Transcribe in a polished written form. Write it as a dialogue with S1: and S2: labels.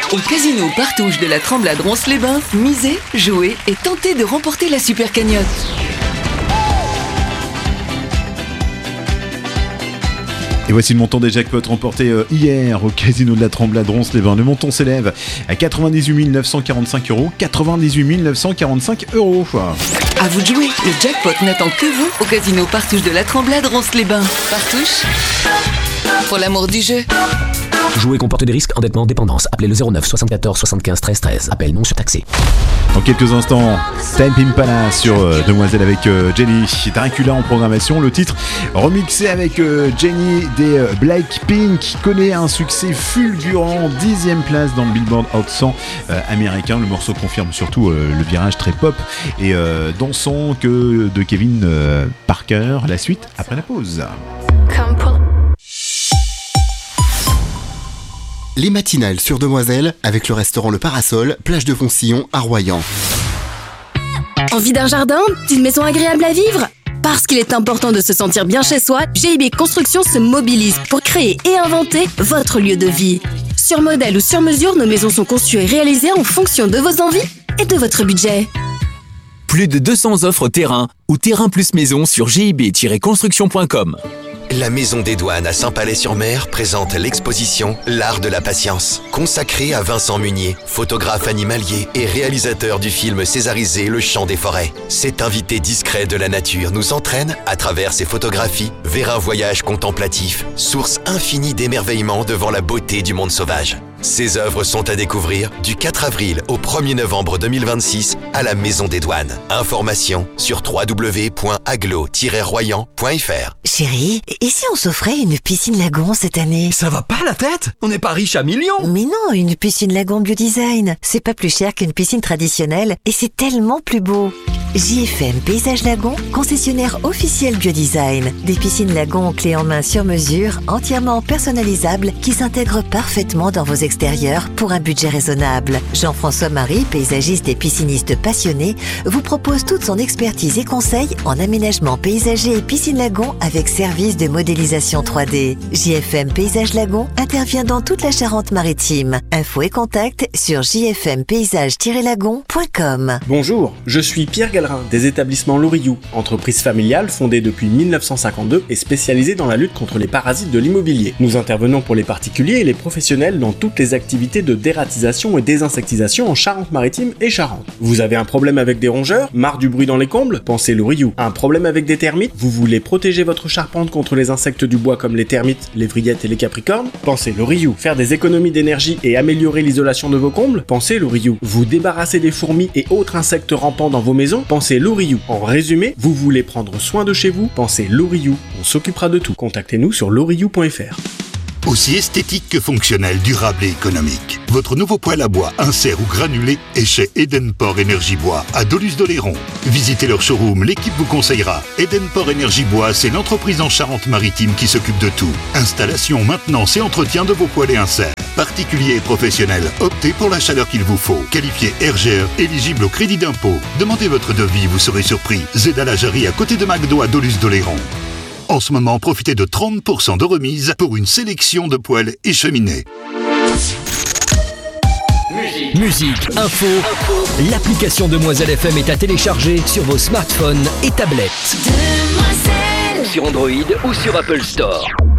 S1: Au casino Partouche de la Tremblade Ronces-les-Bains, misez, jouez et tentez de remporter la super cagnotte.
S2: Et voici le montant des jackpots remportés hier au casino de la Tremblade Ronces-les-Bains. Le montant s'élève à 98 945 €. 98 945 €.
S1: À vous de jouer, le jackpot n'attend que vous au casino Partouche de la Tremblade Ronces-les-Bains. Partouche, pour l'amour du jeu.
S3: Jouer comporte des risques, endettement, dépendance. Appelez le 09 74 75 13 13. Appel non surtaxé.
S2: Dans quelques instants, Time Impala sur Demoiselle avec Jenny. Dracula en programmation. Le titre remixé avec Jenny des Blackpink connaît un succès fulgurant. 10e place dans le Billboard Hot 100 américain. Le morceau confirme surtout le virage très pop et dansant que de Kevin Parker. La suite après la pause.
S4: Les matinales sur Demoiselle avec le restaurant Le Parasol, plage de Foncillon à Royan.
S5: Envie d'un jardin, d'une maison agréable à vivre ? Parce qu'il est important de se sentir bien chez soi, GIB Construction se mobilise pour créer et inventer votre lieu de vie. Sur modèle ou sur mesure, nos maisons sont conçues et réalisées en fonction de vos envies et de votre budget.
S6: Plus de 200 offres terrain ou terrain plus maison sur gib-construction.com.
S7: La Maison des Douanes à Saint-Palais-sur-Mer présente l'exposition L'Art de la Patience, consacrée à Vincent Munier, photographe animalier et réalisateur du film césarisé Le Chant des Forêts. Cet invité discret de la nature nous entraîne, à travers ses photographies, vers un voyage contemplatif, source infinie d'émerveillement devant la beauté du monde sauvage. Ces œuvres sont à découvrir du 4 avril au 1er novembre 2026 à la Maison des Douanes. Informations sur www.aglo-royan.fr.
S8: Chérie, et si on s'offrait une piscine lagon cette année ?
S9: Ça va pas la tête ? On n'est pas riche à millions.
S8: Mais non, une piscine lagon biodesign. C'est pas plus cher qu'une piscine traditionnelle et c'est tellement plus beau. JFM Paysage Lagon, concessionnaire officiel biodesign. Des piscines lagon clés en main sur mesure, entièrement personnalisables, qui s'intègrent parfaitement dans vos extérieurs pour un budget raisonnable. Jean-François Marie, paysagiste et pisciniste passionné, vous propose toute son expertise et conseils en aménagement paysager et piscine lagon avec service de modélisation 3D. JFM Paysage Lagon intervient dans toute la Charente-Maritime. Infos et contacts sur jfmpaysage-lagon.com.
S10: Bonjour, je suis Pierre Gallerin des établissements Loriou, entreprise familiale fondée depuis 1952 et spécialisée dans la lutte contre les parasites de l'immobilier. Nous intervenons pour les particuliers et les professionnels dans toutes les activités de dératisation et désinsectisation en Charente-Maritime et Charente. Vous avez un problème avec des rongeurs? Marre du bruit dans les combles? Pensez Loriou. Un problème avec des termites? Vous voulez protéger votre charpente contre les insectes du bois comme les termites, les vrillettes et les capricornes? Pensez Loriou. Faire des économies d'énergie et améliorer l'isolation de vos combles? Pensez Loriou. Vous débarrasser des fourmis et autres insectes rampants dans vos maisons? Pensez Loriou. En résumé, vous voulez prendre soin de chez vous? Pensez Loriou. On s'occupera de tout. Contactez-nous sur loriou.fr.
S11: Aussi esthétique que fonctionnel, durable et économique. Votre nouveau poêle à bois, insert ou granulé est chez Edenport Énergie Bois à Doluce-d'Oléron. Visitez leur showroom, l'équipe vous conseillera. Edenport Énergie Bois, c'est l'entreprise en Charente-Maritime qui s'occupe de tout. Installation, maintenance et entretien de vos poêles et inserts. Particuliers et professionnels, optez pour la chaleur qu'il vous faut. Qualifié RGE, éligible au crédit d'impôt. Demandez votre devis, vous serez surpris. Zeda la Jarry à côté de McDo à Doluce-d'Oléron. En ce moment, profitez de 30% de remise pour une sélection de poêles et cheminées.
S6: Musique, info. L'application Demoiselle FM est à télécharger sur vos smartphones et tablettes.
S3: Sur Android ou sur Apple Store.